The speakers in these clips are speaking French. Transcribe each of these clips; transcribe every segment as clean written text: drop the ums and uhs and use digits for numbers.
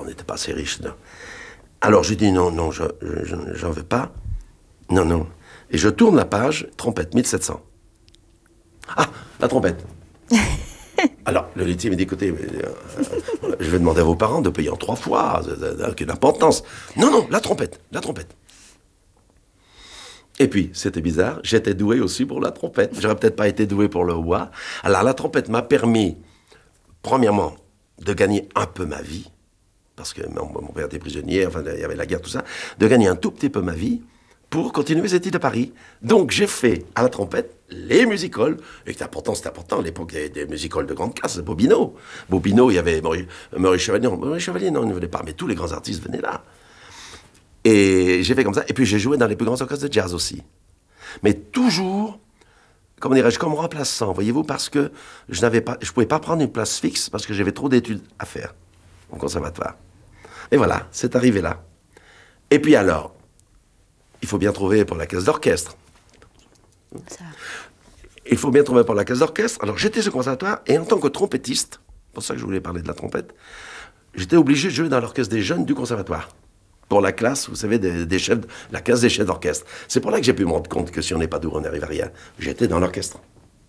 n'était pas assez riches. Non. Alors j'ai dit non, j'en veux pas. Non. Et je tourne la page, trompette, 1700. Ah, la trompette. Alors, le laitier m'a dit, écoutez, je vais demander à vos parents de payer en 3 fois, quelle importance. Non, la trompette. Et puis, c'était bizarre, j'étais doué aussi pour la trompette. J'aurais peut-être pas été doué pour le hautbois. Alors, la trompette m'a permis, premièrement, de gagner un peu ma vie, parce que mon père était prisonnier, enfin, il y avait la guerre, tout ça, de gagner un tout petit peu ma vie pour continuer mes études à Paris. Donc, j'ai fait, à la trompette, les music-halls, et c'était important, à l'époque, des music-halls de grande classe, Bobino, il y avait Maurice Chevalier, non, il ne venait pas, mais tous les grands artistes venaient là. Et j'ai fait comme ça, et puis j'ai joué dans les plus grands orchestres de jazz aussi. Mais toujours, comment dirais-je, comme remplaçant, voyez-vous, parce que je pouvais pas prendre une place fixe, parce que j'avais trop d'études à faire au conservatoire. Et voilà, c'est arrivé là. Et puis alors, il faut bien trouver pour la caisse d'orchestre. Ça. Il faut bien trouver pour la caisse d'orchestre. Alors j'étais au conservatoire, et en tant que trompettiste, c'est pour ça que je voulais parler de la trompette, j'étais obligé de jouer dans l'orchestre des jeunes du conservatoire. Pour la classe, vous savez, des chefs, la classe des chefs d'orchestre. C'est pour là que j'ai pu me rendre compte que si on n'est pas doué, on n'arrive à rien. J'étais dans l'orchestre.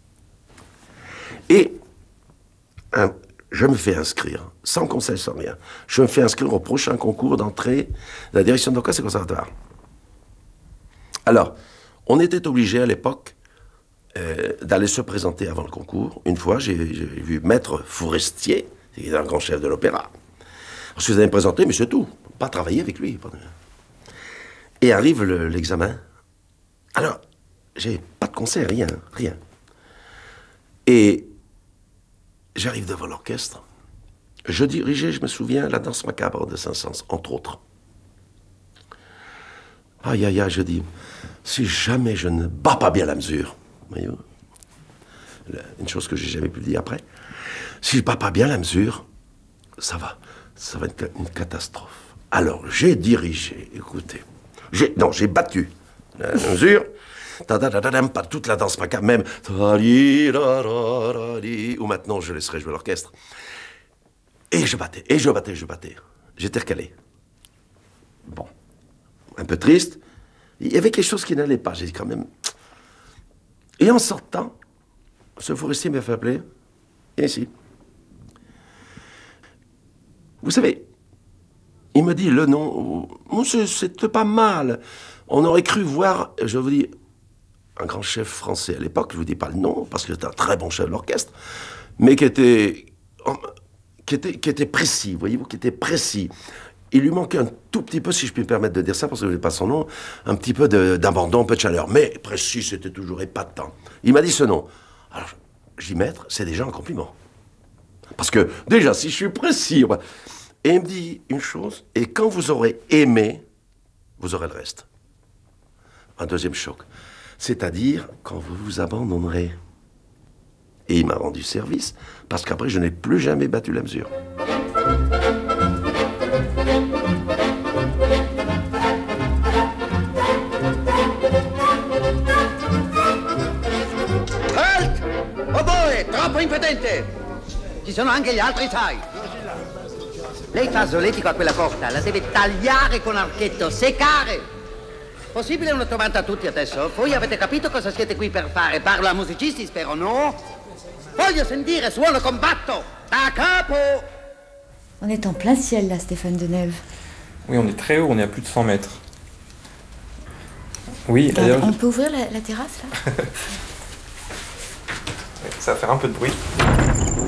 Et je me fais inscrire, sans conseil, sans rien. Je me fais inscrire au prochain concours d'entrée de la direction d'orchestre et conservatoire. Alors, on était obligé à l'époque d'aller se présenter avant le concours. Une fois, j'ai vu Maître Forestier, qui est un grand chef de l'opéra. Je suis allé me présenter, mais c'est tout. Pas travailler avec lui. Et arrive l'examen. Alors, j'ai pas de concert, rien. Et j'arrive devant l'orchestre. Je dirigeais, je me souviens, la danse macabre de Saint-Saëns, entre autres. Aïe, je dis, si jamais je ne bats pas bien la mesure, voyez-vous, une chose que j'ai jamais pu dire après, si je bats pas bien la mesure, ça va être une catastrophe. Alors, j'ai dirigé, écoutez, j'ai battu la mesure, pas toute la danse macabre, même, ou maintenant je laisserai jouer l'orchestre. Et je battais. J'étais recalé. Bon, un peu triste. Il y avait quelque chose qui n'allait pas, j'ai dit quand même. Et en sortant, ce Forestier m'a fait appeler, et ici. Vous savez, il me dit le nom, c'était pas mal. On aurait cru voir, je vous dis, un grand chef français à l'époque, je vous dis pas le nom, parce que c'était un très bon chef de l'orchestre, mais qui était précis, voyez-vous, qui était précis. Il lui manquait un tout petit peu, si je puis me permettre de dire ça, parce que je n'ai pas son nom, un petit peu d'abandon, un peu de chaleur. Mais précis, c'était toujours épatant. Il m'a dit ce nom. Alors, je dis, maître, c'est déjà un compliment. Parce que, déjà, si je suis précis... Et il me dit une chose, et quand vous aurez aimé, vous aurez le reste. Un deuxième choc. C'est-à-dire, quand vous vous abandonnerez. Et il m'a rendu service, parce qu'après, je n'ai plus jamais battu la mesure. Halt! Oboe, troppo impedente! Ci sono anche gli altri, sai. Lei fa solletico a quella porta, la deve tagliare con archetto, seccare. Possibile una trovata a tutti adesso? Voi avete capito cosa siete qui per fare? Parlo a musicisti, spero, no? Voglio sentire suono combatto, da capo. On est en plein ciel là, Stéphane Denève. Oui, on est très haut, on est à plus de 100 mètres. Oui, d'ailleurs... On peut ouvrir la terrasse là? Ça va faire un peu de bruit.